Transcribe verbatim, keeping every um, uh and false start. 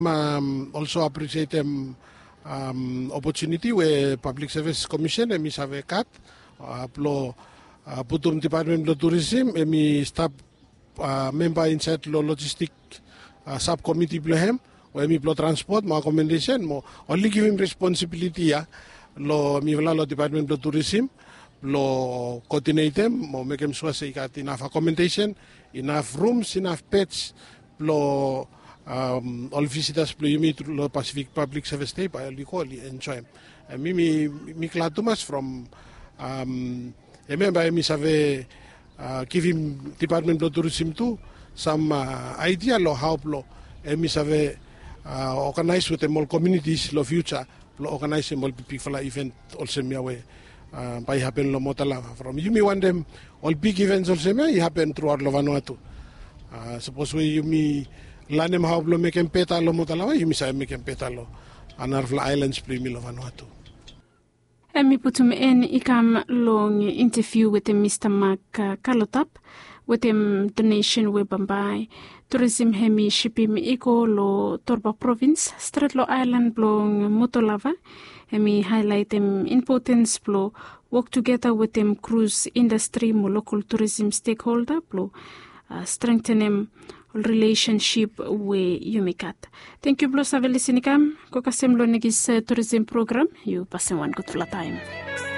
Um, also appreciate them um, opportunity where Public Service Commission emi save kat uh, plo uh, putum Department of Tourism emi staff uh, member inside lo logistic uh, subcommittee plehem where emi plo transport mo accommodation mo only give him responsibility ya lo mi vela lo Department of Tourism lo coordinate them mo make him sure say got enough accommodation, enough rooms, enough beds lo Um, all visitors play me to the Pacific Public Service Day by Licoli enjoy. Uh, me me me Clatumas from um remember me save uh, give him Department of Tourism too some uh, idea lo how lo me save uh, organize with the more communities lo future lo organize more big fala event also me away uh, by happen lo motala from you me want them all big events also me happen throughout lo Vanuatu. Uh, suppose we you me lanem haublo meken petalo motalawa yumi sa meken petalo anarfla islands primilo Vanuatu. Emi putum en ikam long interview with the Mister Mark uh, Kalotap with him donation we Bambai tourism hemi shipim iko lo Torba province Stratlo Island blong Motolava hemi highlight them importance blo work together with them cruise industry mo local tourism stakeholder blo uh, strengthen them relationship with Yumikat. Thank you, Blo Saveli Sinikam. Kokasem lo nigis tourism program. You pass one good flat time.